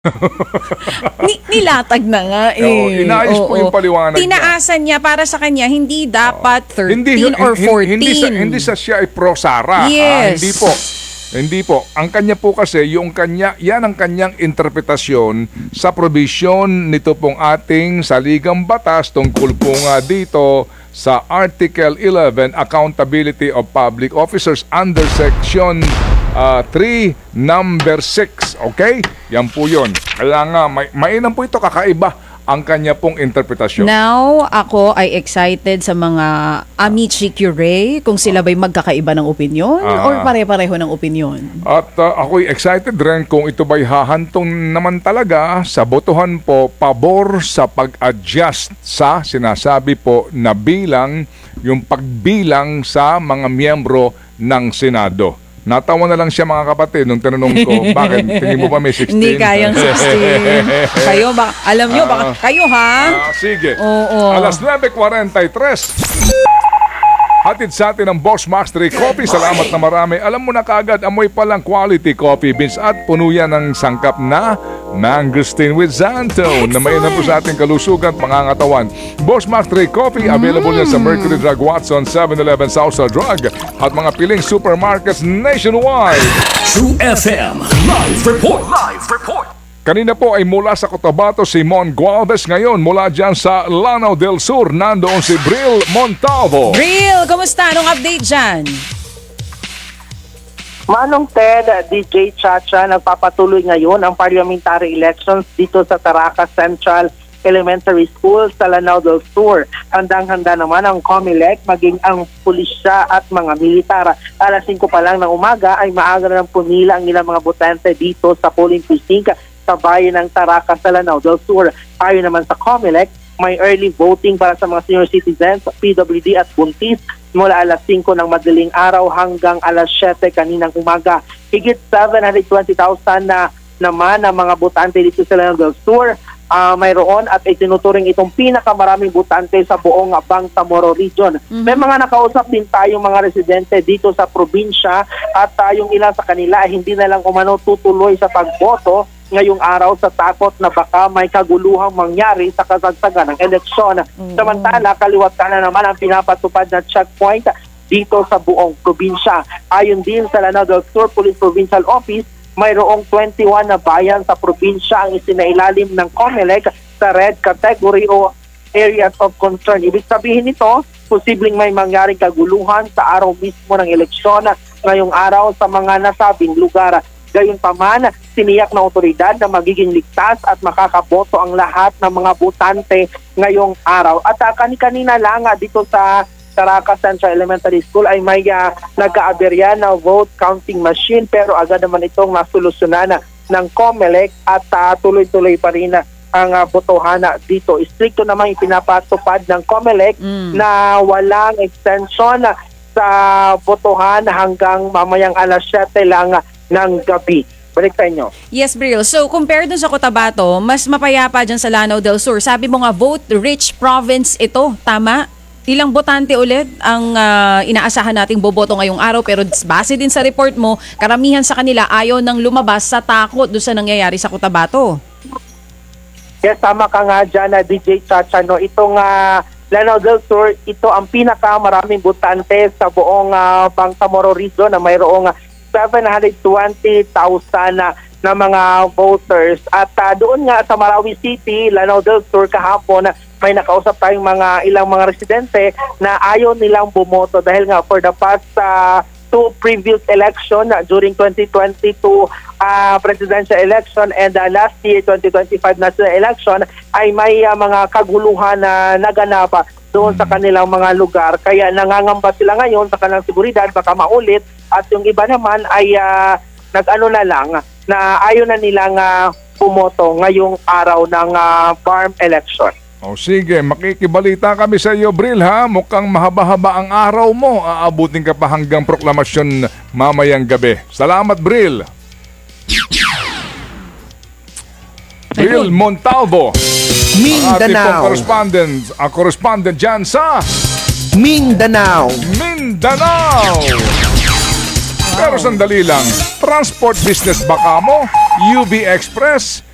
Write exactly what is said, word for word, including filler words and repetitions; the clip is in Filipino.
Ni, nilatag na nga eh. Oo, inayos po yung paliwanag niya. Tinaasan niya para sa kanya, hindi dapat thirteen Hindi, or hin- fourteen. Hindi sa, hindi sa siya ay pro-Sara. Ah, Yes. hindi po. Hindi po. Ang kanya po kasi, yung kanya, yan ang kanyang interpretasyon sa provision nito pong ating saligang batas tungkol po nga dito sa Article eleven, Accountability of Public Officers under Section uh, three, Number six. Okay? Yan po yun. Kaya nga, may, mainam po ito, kakaiba ang kanya pong interpretasyon. Now, ako ay excited sa mga Amici Curie kung sila ba'y magkakaiba ng opinion Ah. or pare-pareho ng opinion. At uh, ako'y excited rin kung ito ba'y hahantong naman talaga sa botohan po pabor sa pag-adjust sa sinasabi po na bilang, yung pagbilang sa mga miyembro ng Senado. Natawa na lang siya mga kapatid nung tinanong ko, bakit? Tingin mo ba may sixteen? Hindi kayang sixteen. Kayo, ba, alam nyo, baka, kayo ha? Ah, sige. Oo. Alas nueve kuwarenta y tres. Hatid sa atin ang Boss Max three Coffee. Salamat na marami. Alam mo na kaagad, amoy palang quality coffee beans at puno yan ng sangkap na mangosteen with xantho na may po sa ating kalusugan at pangangatawan. Boss Max three Coffee, available yan sa Mercury Drug Watson, seven eleven South Drug at mga piling supermarkets nationwide. True F M Live Report. Live Report. Kanina po ay mula sa Cotabato si Mon Gualvez. Ngayon mula dyan sa Lanao del Sur, nandoon si Bril Montalvo. Real, kumusta? Anong update dyan? Manong Ted, D J Chacha, nagpapatuloy ngayon ang parliamentary elections dito sa Taracas Central Elementary School sa Lanao del Sur. Handang-handa naman ang COMELEC, maging ang pulisya at mga militar. Alas singko pa lang ng umaga ay maaga na ng pumila ang ilang mga botante dito sa polling precinct sa bayan ng Taracas sa Lanao del Sur. Ayon naman sa COMELEC, may early voting para sa mga senior citizens, P W D at buntis mula alas singko ng madaling araw hanggang alas siyete kaninang umaga. Higit seven hundred twenty thousand na naman ang mga botante dito sa Lanao del Sur. Uh, mayroon at itinuturing itong pinakamaraming botante sa buong Bangsamoro Region. Mm-hmm. May mga nakausap din tayong mga residente dito sa probinsya at tayong ilan sa kanila ay hindi na lang umano tutuloy sa pagboto ngayong araw sa takot na baka may kaguluhang mangyari sa kasagsagan ng eleksyon. Mm-hmm. Samantala, kaliwat na naman ang pinapatupad na checkpoint dito sa buong probinsya. Ayon din sa Lanao del Sur Police Provincial Office, mayroong twenty-one na bayan sa probinsya ang isinailalim ng COMELEC sa red category o areas of concern. Ibig sabihin nito, posibleng may mangyaring kaguluhan sa araw mismo ng eleksyon ngayong araw sa mga nasabing lugar. Gayunpaman, siniyak ng otoridad na magiging ligtas at makakaboto ang lahat ng mga botante ngayong araw. At uh, kani-kanina lang uh, dito sa Taracas Central Elementary School ay may uh, nagka-aberya na vote counting machine, pero agad naman itong nasolusyonan na ng COMELEC at uh, tuloy-tuloy pa rin uh, ang uh, botohan uh, dito. Stricto naman ipinapatupad ng COMELEC mm. na walang extension uh, sa botohan hanggang mamayang alas siyete lang uh, ng gabi. Balik sa inyo. Yes, Bril. So, compared dun sa Cotabato, mas mapayapa dyan sa Lanao del Sur. Sabi mo nga, vote-rich province ito. Tama? Ilang botante ulit ang uh, inaasahan nating boboto ngayong araw, pero base din sa report mo, karamihan sa kanila ayaw nang lumabas sa takot doon sa nangyayari sa Cotabato. Yes, tama ka nga dyan, uh, D J Chacha. No? Itong uh, Lanao del Sur, ito ang pinakamaraming botante sa buong uh, Bangsamoro Region na mayroong uh, seven hundred twenty thousand na, na mga voters. At uh, doon nga sa Marawi City, Lanao del Sur kahapon, uh, may nakausap tayong mga ilang mga residente na ayaw nilang bumoto dahil nga for the past uh, two previous election uh, during twenty twenty-two uh, presidential election and uh, last year twenty twenty-five national election ay may uh, mga kaguluhan na naganap doon sa kanilang mga lugar. Kaya nangangamba sila ngayon sa kanilang seguridad baka maulit, at yung iba naman ay uh, nag-ano na lang na ayaw na nilang uh, pumoto ngayong araw ng uh, farm election. O sige, makikibalita kami sa iyo, Bril, ha? Mukhang mahaba-haba ang araw mo. Aabutin ka pa hanggang proklamasyon mamayang gabi. Salamat, Bril. Bril Montalvo. Mindanao. Ang ating correspondent, ang correspondent dyan sa Mindanao. Mindanao. Pero sandali lang, transport business ba ka mo? U B Express?